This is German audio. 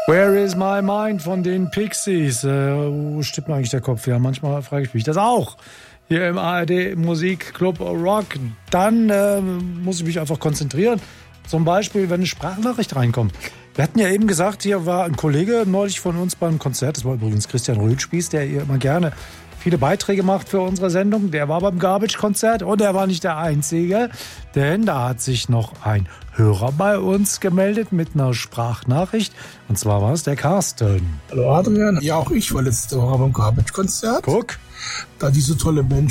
Where is my mind von den Pixies? Wo stimmt mir eigentlich der Kopf? Ja, manchmal frage ich mich das auch. Hier im ARD Musikclub Rock. Dann muss ich mich einfach konzentrieren. Zum Beispiel, wenn eine Sprachnachricht reinkommt. Wir hatten ja eben gesagt, hier war ein Kollege neulich von uns beim Konzert. Das war übrigens Christian Röhlspieß, der hier immer gerne viele Beiträge macht für unsere Sendung. Der war beim Garbage-Konzert und er war nicht der Einzige, denn da hat sich noch ein Hörer bei uns gemeldet mit einer Sprachnachricht. Und zwar war es der Carsten. Hallo Adrian. Ja, auch ich war letzte Woche beim Garbage-Konzert. Guck. Da diese tolle Band